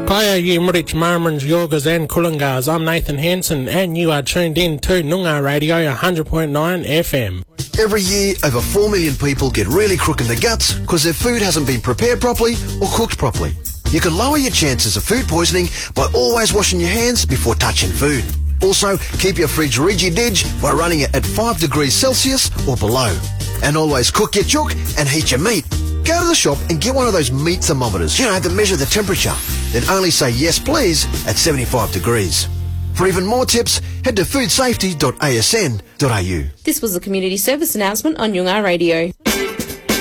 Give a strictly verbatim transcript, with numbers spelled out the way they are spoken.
Kaya you Murich Marmans, Yorgas and Kullangars. I'm Nathan Hansen and you are tuned in to Noongar Radio one hundred point nine F M. Every year, over four million people get really crook in the guts because their food hasn't been prepared properly or cooked properly. You can lower your chances of food poisoning by always washing your hands before touching food. Also, keep your fridge ridgy-dig by running it at five degrees Celsius or below. And always cook your chook and heat your meat. Go to the shop and get one of those meat thermometers, you know, that measure the temperature. Then only say yes please at seventy-five degrees. For even more tips, head to food safety dot a s n dot a u. This was a community service announcement on Noongar Radio.